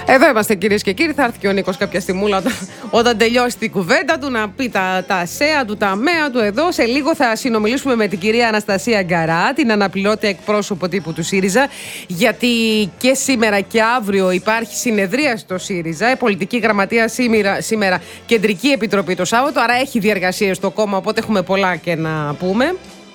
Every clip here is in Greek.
Εδώ είμαστε, κυρίες και κύριοι. Θα έρθει και ο Νίκος κάποια στιγμούλα όταν τελειώσει την κουβέντα του να πει τα ΑΣΕΑ του, τα ΑΜΕΑ του. Εδώ σε λίγο θα συνομιλήσουμε με την κυρία Αναστασία Γκαρά, την αναπληρώτη εκπρόσωπο τύπου του ΣΥΡΙΖΑ, γιατί και σήμερα και αύριο υπάρχει συνεδρία στο ΣΥΡΙΖΑ, πολιτική γραμματεία σήμερα, κεντρική επιτροπή το Σάββατο, άρα έχει διεργασίες στο κόμμα, οπότε έχουμε πολλά και να πούμε.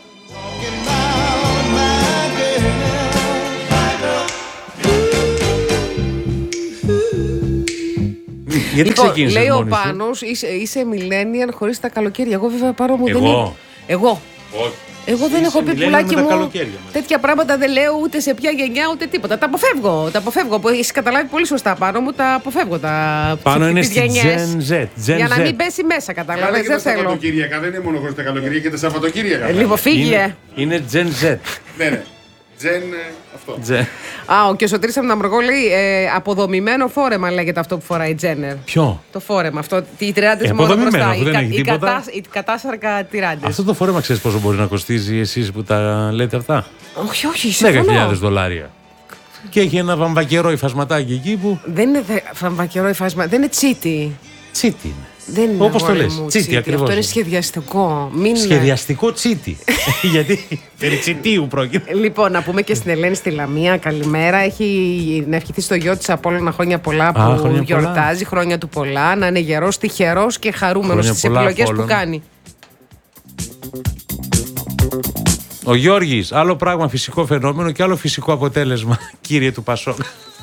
Γιατί ξεκίνησες λέει μόνη ο Πάνος, είσαι millennial χωρίς τα καλοκαίρια. Εγώ βέβαια πάρω μου δεν είμαι. Εγώ. Όχι. Εγώ δεν έχω πει πουλάκι μου τέτοια πράγματα, δεν λέω ούτε σε ποια γενιά ούτε τίποτα. Τα αποφεύγω. Έχεις καταλάβει πολύ σωστά, Πάνω μου, τα αποφεύγω. Πάνω είναι στη Gen Z. Για να μην πέσει μέσα, καταλάβεις. Δεν θέλω. Σαββατοκύριακα δεν είναι μόνο χωρίς τα καλοκαιρία και τα Σαββατοκύριακα. Λίγο φύγε. Είναι Gen Z. Ναι. Gen αυτό. Και ο Σωτήρης από την Αμβουργό λέει αποδομημένο φόρεμα λέγεται αυτό που φοράει η Τζένερ. Ποιο? Το φόρεμα. Αυτό, οι τυράντες μόνο μπροστά. Οι κατάσαρκα τυράντες. Αυτό το φόρεμα ξέρεις πόσο μπορεί να κοστίζει εσείς που τα λέτε αυτά? Όχι, συμφωνώ. $10,000. Και έχει ένα βαμβακερό υφασματάκι εκεί που. Δεν είναι βαμβακερό υφασμα, δεν είναι τσίτι. Τσίτι είναι. Όπως το λες, τσίτι ακριβώς. Αυτό είναι σχεδιαστικό. Σχεδιαστικό τσίτι. Γιατί περί τσιτίου πρόκειται. Λοιπόν, να πούμε και στην Ελένη στη Λαμία, καλημέρα. Έχει να ευχηθεί στο γιο της Απόλλωνα χρόνια πολλά που γιορτάζει. Χρόνια του πολλά. Να είναι γερός, τυχερός και χαρούμενος στις επιλογές που κάνει. Ο Γιώργης, άλλο πράγμα φυσικό φαινόμενο και άλλο φυσικό αποτέλεσμα, κύριε του Πασόκ.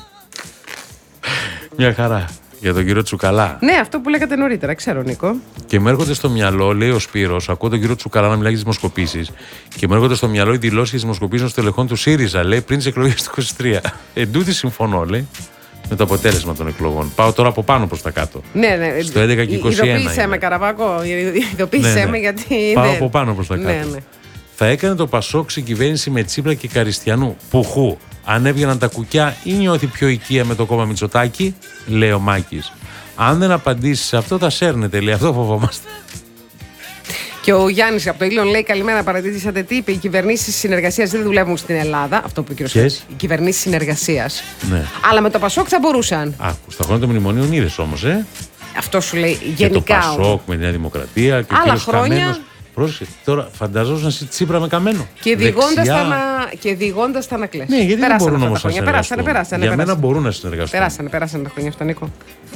Μια χαρά. Για τον κύριο Τσουκαλά. Ναι, αυτό που λέγατε νωρίτερα, ξέρω, Νίκο. Και μου έρχονται στο μυαλό, λέει ο Σπύρος, ακούω τον κύριο Τσουκαλά να μιλάει για τις δημοσκοπήσεις, και μου έρχονται στο μυαλό οι δηλώσεις για τις δημοσκοπήσεις των στελεχών του ΣΥΡΙΖΑ, λέει, πριν τις εκλογές του 23. Εν τούτη συμφωνώ, λέει, με το αποτέλεσμα των εκλογών. Πάω τώρα από πάνω προς τα κάτω. Ναι. Στο 11 και 21. Ειδοποίησέ με, Καραβάκο. Ειδοποίησέ με, γιατί. Πάω από πάνω προς τα κάτω. Ναι. Θα έκανε το Πασόκ συγκυβέρνηση με Τσίπρα και Καριστιανού. Πουχού. Αν έβγαιναν τα κουκιά ή νιώθει πιο οικία με το κόμμα Μητσοτάκη, λέει ο Μάκης. Αν δεν απαντήσει σε αυτό, θα σέρνετε, λέει. Αυτό φοβόμαστε. Και ο Γιάννης από το Ήλιον λέει: καλημέρα, παρατηρήσατε τι είπε. Οι κυβερνήσεις συνεργασίας δεν δουλεύουν στην Ελλάδα. Αυτό που είπε ο κ. Οι κυβερνήσεις συνεργασίας. Ναι. Αλλά με το Πασόκ θα μπορούσαν. Στα χρόνια των μνημονίων είδες όμως, Αυτό σου λέει γενικά. Και το Πασόκ με τη Νέα Δημοκρατία και άλλα ο κ. χρόνια. Καμένος. Πρόσεχε, τώρα φανταζόσουν εσύ Τσίπρα με Καμένο. Και διηγώντας τα να κλαις. Ναι, γιατί δεν μπορούν όμως να συνεργαστούν. Περάσανε. Για μένα μπορούν να συνεργαστούν. Περάσανε τα χρόνια αυτό, Νίκο.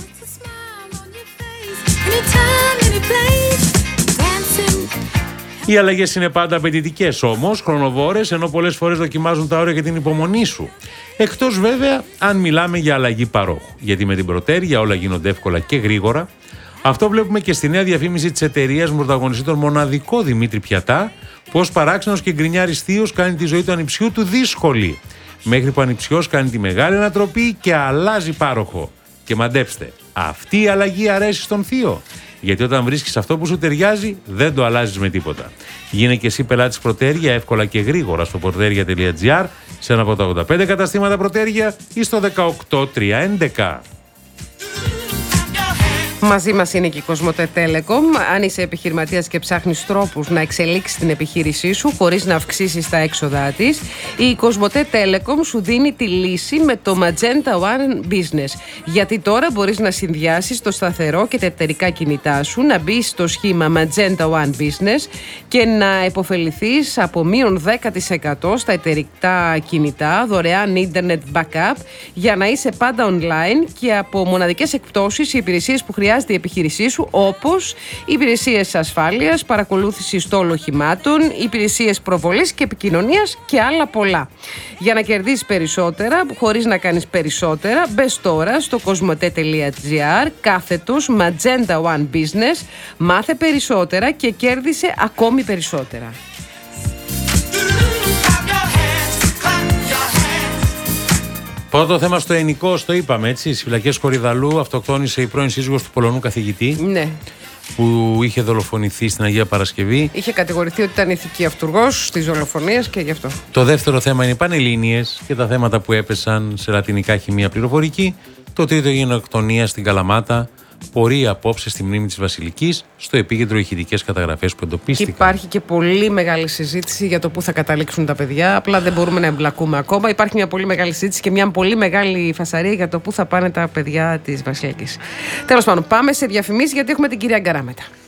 Οι αλλαγές είναι πάντα απαιτητικές όμως, χρονοβόρες, ενώ πολλές φορές δοκιμάζουν τα όρια και την υπομονή σου. Εκτός βέβαια αν μιλάμε για αλλαγή παρόχου. Γιατί με την προτέρια όλα γίνονται εύκολα και γρήγορα. Αυτό βλέπουμε και στη νέα διαφήμιση της εταιρείας με πρωταγωνιστή τον μοναδικό Δημήτρη Πιατά, πως παράξενος και γκρινιάρης θείος κάνει τη ζωή του ανιψιού του δύσκολη. Μέχρι που ο ανιψιός κάνει τη μεγάλη ανατροπή και αλλάζει πάροχο. Και μαντέψτε, αυτή η αλλαγή αρέσει στον θείο. Γιατί όταν βρίσκεις αυτό που σου ταιριάζει, δεν το αλλάζεις με τίποτα. Γίνε και εσύ πελάτης Προτέρια εύκολα και γρήγορα στο proteria.gr, σε ένα από τα 85 καταστήματα Προτέρια ή στο 18311. Μαζί μας είναι και η Κοσμοτέ Telecom. Αν είσαι επιχειρηματίας και ψάχνεις τρόπους να εξελίξεις την επιχείρησή σου χωρίς να αυξήσεις τα έξοδά της, η Κοσμοτέ Telecom σου δίνει τη λύση με το Magenta One Business. Γιατί τώρα μπορείς να συνδυάσεις το σταθερό και τα εταιρικά κινητά σου, να μπεις στο σχήμα Magenta One Business και να επωφεληθείς από μείον 10% στα εταιρικά κινητά, δωρεάν internet backup, για να είσαι πάντα online και από μοναδικές εκπτώσεις οι υπηρεσίες που χρειάζεται η επιχείρησή σου, όπως υπηρεσίες ασφάλειας, παρακολούθηση στόλου οχημάτων, υπηρεσίες προβολής και επικοινωνίας και άλλα πολλά. Για να κερδίσεις περισσότερα χωρίς να κάνεις περισσότερα, μπες τώρα στο cosmote.gr /Magenta One Business, μάθε περισσότερα και κέρδισε ακόμη περισσότερα. Πρώτο θέμα στο εινικό, το είπαμε έτσι. Στις φυλακές Κορυδαλού αυτοκτόνησε η πρώην σύζυγος του Πολωνού καθηγητή. Ναι. Που είχε δολοφονηθεί στην Αγία Παρασκευή. Είχε κατηγορηθεί ότι ήταν ηθική αυτουργός της δολοφονίας και γι' αυτό. Το δεύτερο θέμα είναι οι πανελλήνιες και τα θέματα που έπεσαν σε λατινικά χημεία πληροφορική. Το τρίτο, γενοκτονία στην Καλαμάτα πορεία απόψε στη μνήμη της Βασιλικής, στο επίκεντρο ηχητικές καταγραφές που εντοπίστηκαν. Υπάρχει και πολύ μεγάλη συζήτηση για το πού θα καταλήξουν τα παιδιά. Απλά δεν μπορούμε να εμπλακούμε ακόμα. Υπάρχει μια πολύ μεγάλη συζήτηση και μια πολύ μεγάλη φασαρία για το πού θα πάνε τα παιδιά της Βασιλικής. Τέλος πάντων, πάμε σε διαφημίσεις γιατί έχουμε την κυρία Γκαρά μετά.